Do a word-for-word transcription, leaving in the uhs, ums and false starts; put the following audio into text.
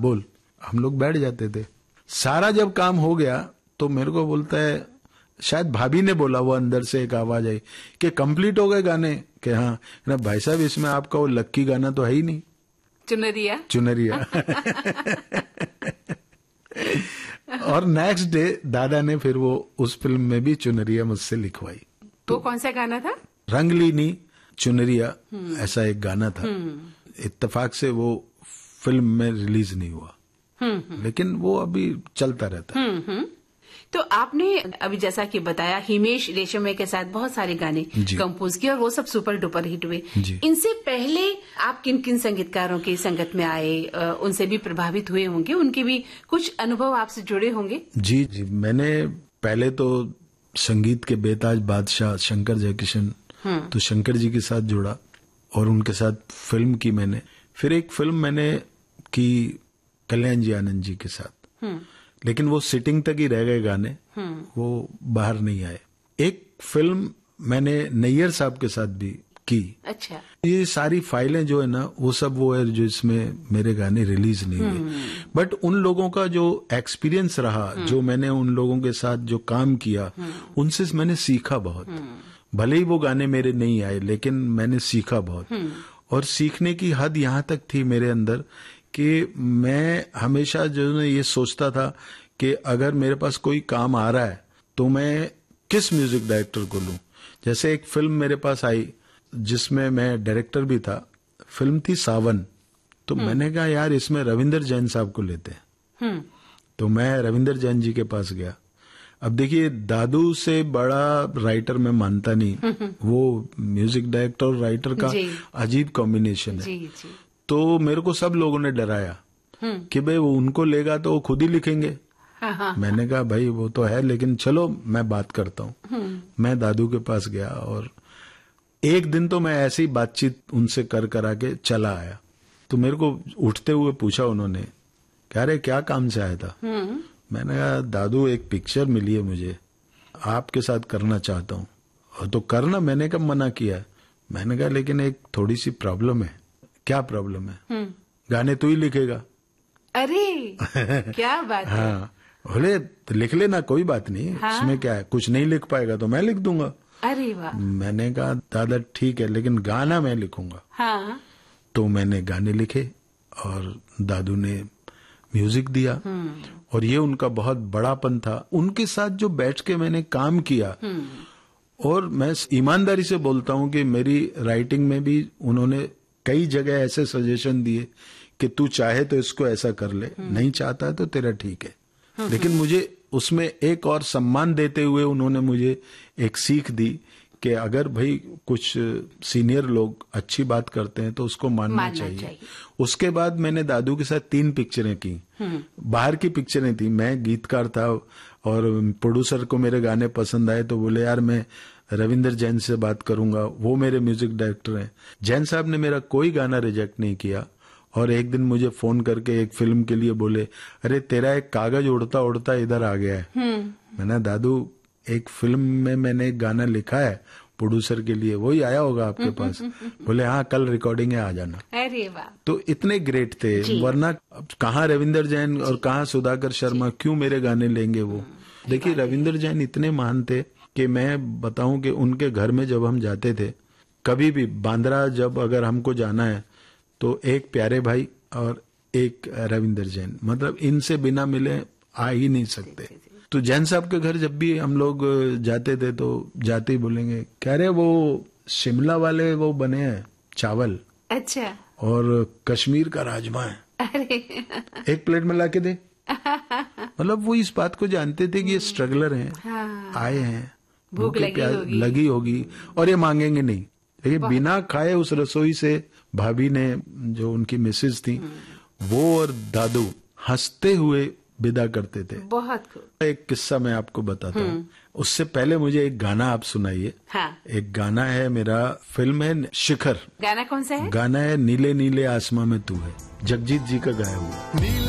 बोल। हम लोग बैठ जाते थे। सारा जब काम हो गया तो मेरे को बोलता है, शायद भाभी ने बोला, वो अंदर से एक आवाज आई कि कंप्लीट हो गए गाने। कि हाँ ना भाई साहब, इसमें आपका वो लक्की गाना तो है ही नहीं, चुनरिया चुनरिया। और नेक्स्ट डे दादा ने फिर वो उस फिल्म में भी चुनरिया मुझसे लिखवाई। तो कौन सा गाना था? रंगलीनी चुनरिया, ऐसा एक गाना था। इत्तेफाक से वो फिल्म में रिलीज नहीं हुआ, लेकिन वो अभी चलता रहता है। तो आपने अभी जैसा कि बताया, हिमेश रेशमिया के साथ बहुत सारे गाने कंपोज किए और वो सब सुपर डुपर हिट हुए। इनसे पहले आप किन किन संगीतकारों की संगत में आए, उनसे भी प्रभावित हुए होंगे, उनके भी कुछ अनुभव आपसे जुड़े होंगे? जी जी, मैंने पहले तो संगीत के बेताज बादशाह शंकर जयकिशन, तो शंकर जी के साथ जुड़ा और उनके साथ फिल्म की मैंने। फिर एक फिल्म मैंने की कल्याण जी आनंद जी के साथ, लेकिन वो सिटिंग तक ही रह गए गाने, वो बाहर नहीं आए। एक फिल्म मैंने नैयर साहब के साथ भी की। अच्छा। ये सारी फाइलें जो है ना, वो सब वो है जो इसमें मेरे गाने रिलीज नहीं हुए। बट उन लोगों का जो एक्सपीरियंस रहा, जो मैंने उन लोगों के साथ जो काम किया, उनसे मैंने सीखा बहुत। भले ही वो गाने मेरे नहीं आए, लेकिन मैंने सीखा बहुत। और सीखने की हद यहाँ तक थी मेरे अंदर कि मैं हमेशा जो है ये सोचता था कि अगर मेरे पास कोई काम आ रहा है तो मैं किस म्यूजिक डायरेक्टर को लूं। जैसे एक फिल्म मेरे पास आई जिसमें मैं डायरेक्टर भी था, फिल्म थी सावन। तो मैंने कहा यार इसमें रविंदर जैन साहब को लेते हैं। तो मैं रविंदर जैन जी के पास गया। अब देखिए, दादू से बड़ा राइटर मैं मानता नहीं, वो म्यूजिक डायरेक्टर और राइटर का अजीब कॉम्बिनेशन है। जी, जी। तो मेरे को सब लोगों ने डराया कि भाई वो उनको लेगा तो वो खुद ही लिखेंगे। हाँ, हाँ, मैंने कहा भाई वो तो है, लेकिन चलो मैं बात करता हूँ। मैं दादू के पास गया और एक दिन तो मैं ऐसी बातचीत उनसे कर करा के चला आया। तो मेरे को उठते हुए पूछा उन्होंने, कह रहे क्या काम से आया था? मैंने कहा दादू एक पिक्चर मिली है मुझे, आपके साथ करना चाहता हूँ। और तो करना, मैंने कब मना किया? मैंने कहा लेकिन एक थोड़ी सी प्रॉब्लम है। क्या प्रॉब्लम है? गाने तू ही लिखेगा। अरे क्या बात है। हाँ, बोले तो लिख लेना, कोई बात नहीं। हाँ? इसमें क्या है, कुछ नहीं लिख पाएगा तो मैं लिख दूंगा। अरे वाह। मैंने कहा दादा ठीक है, लेकिन गाना मैं लिखूंगा। हाँ। तो मैंने गाने लिखे और दादू ने म्यूजिक दिया। और ये उनका बहुत बड़ापन था। उनके साथ जो बैठ के मैंने काम किया, और मैं ईमानदारी से बोलता हूं कि मेरी राइटिंग में भी उन्होंने कई जगह ऐसे सजेशन दिए कि तू चाहे तो इसको ऐसा कर ले, नहीं चाहता है तो तेरा ठीक है। लेकिन मुझे उसमें एक और सम्मान देते हुए उन्होंने मुझे एक सीख दी कि अगर भाई कुछ सीनियर लोग अच्छी बात करते हैं तो उसको मानना, मानना चाहिए।, चाहिए। उसके बाद मैंने दादू के साथ तीन पिक्चरें की। बाहर की पिक्चरें थी। मैं गीतकार था और प्रोड्यूसर को मेरे गाने पसंद आए तो बोले यार मैं रविंदर जैन से बात करूंगा, वो मेरे म्यूजिक डायरेक्टर हैं। जैन साहब ने मेरा कोई गाना रिजेक्ट नहीं किया। और एक दिन मुझे फोन करके एक फिल्म के लिए बोले, अरे तेरा एक कागज उड़ता उड़ता इधर आ गया है। मैंने दादू एक फिल्म में मैंने एक गाना लिखा है प्रोड्यूसर के लिए, वही आया होगा आपके पास? बोले हाँ कल रिकॉर्डिंग है, आ जाना। अरे वाह। तो इतने ग्रेट थे, वरना कहाँ रविंदर जैन और कहाँ सुधाकर शर्मा, क्यों मेरे गाने लेंगे वो? देखिए रविंदर जैन इतने महान थे कि मैं बताऊं कि उनके घर में जब हम जाते थे, कभी भी बांद्रा जब अगर हमको जाना है तो एक प्यारे भाई और एक रविंदर जैन, मतलब इनसे बिना मिले आ ही नहीं सकते। तो जैन साहब के घर जब भी हम लोग जाते थे तो जाते ही बोलेंगे, कह रहे वो शिमला वाले वो बने हैं चावल, अच्छा, और कश्मीर का राजमा है, अरे एक प्लेट में ला के दे। मतलब वो इस बात को जानते थे कि ये स्ट्रगलर हैं, हाँ, आए हैं, भूख लगी होगी लगी होगी और ये मांगेंगे नहीं। लेकिन बिना खाए उस रसोई से भाभी ने, जो उनकी मिसेज थी, वो और दादू हंसते हुए विदा करते थे। बहुत खूब। एक किस्सा मैं आपको बताता हूँ। उससे पहले मुझे एक गाना आप सुनाइए। हाँ। एक गाना है मेरा, फिल्म है शिखर। गाना कौन सा है? गाना है नीले नीले आसमां में तू है, जगजीत जी का गाया हुआ।